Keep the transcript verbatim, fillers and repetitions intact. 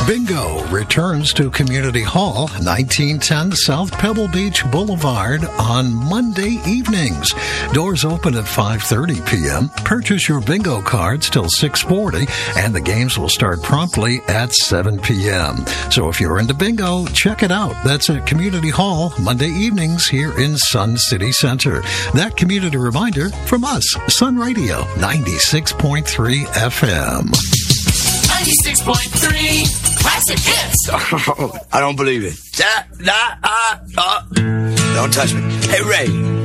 Bingo returns to Community Hall, nineteen ten South Pebble Beach Boulevard on Monday evenings. Doors open at five thirty p.m. Purchase your bingo cards till six forty, and the games will start promptly at seven p.m. So if you're into bingo, check it out. That's at Community Hall, Monday evenings here in Sun City Center. That community reminder from us, Sun Radio, ninety-six point three F M. ninety-six point three Classic Hits. Oh, I don't believe it. Da, da, uh, uh. Don't touch me. Hey, Ray.